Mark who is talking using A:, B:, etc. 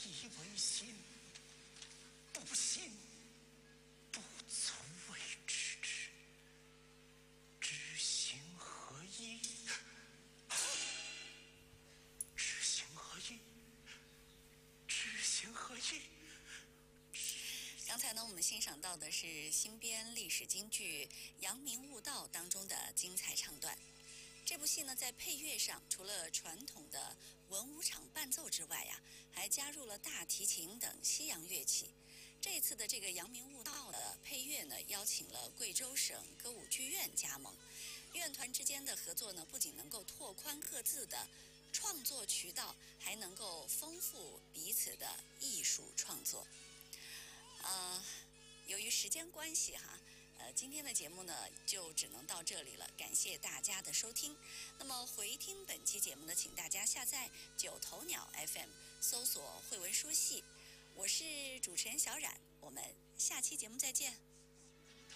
A: 以为信，不信不足为知之。知行合一，知行合一，知行合一。
B: 刚才呢，我们欣赏到的是新编历史京剧《扬名悟道》当中的精彩唱段。这部戏呢，在配乐上除了传统的文武场伴奏之外呀，还加入了大提琴等西洋乐器。这次的这个《扬名悟道》的配乐呢，邀请了贵州省歌舞剧院加盟。院团之间的合作呢，不仅能够拓宽各自的创作渠道，还能够丰富彼此的艺术创作。由于时间关系哈。今天的节目呢就只能到这里了，感谢大家的收听。那么回听本期节目呢，请大家下载九头鸟 FM， 搜索慧文说戏。我是主持人小冉，我们下期节目再见。